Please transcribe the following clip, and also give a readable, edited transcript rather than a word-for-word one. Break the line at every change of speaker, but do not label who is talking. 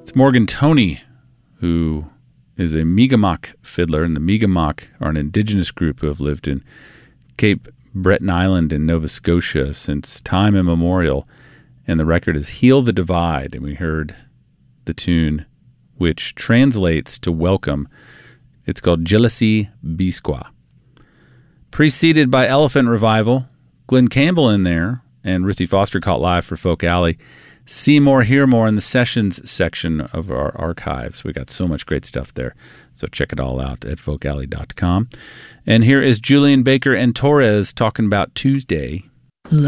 It's Morgan Toney, who is a Mi'kmaq fiddler, and the Mi'kmaq are an indigenous group who have lived in Cape Breton Island in Nova Scotia since time immemorial, and the record is Heal the Divide, and we heard the tune which translates to welcome. It's called Jealousy Bisqua. Preceded by Elephant Revival, Glenn Campbell in there, and Ruthie Foster caught live for Folk Alley. See more, hear more in the sessions section of our archives. We got so much great stuff there, so check it all out at folkalley.com. And here is Julian Baker and Torres talking about Tuesday